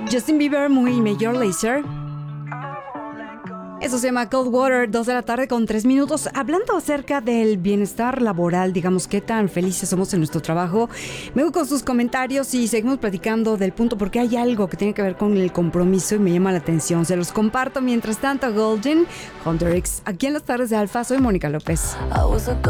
Justin Bieber, muy Major Lazer. Eso se llama Cold Water, 2 de la tarde con 3 minutos. Hablando acerca del bienestar laboral, digamos, qué tan felices somos en nuestro trabajo. Me voy con sus comentarios y seguimos platicando del punto porque hay algo que tiene que ver con el compromiso y me llama la atención. Se los comparto mientras tanto. Golden, Hunter X. Aquí en las tardes de Alfa, soy Mónica López.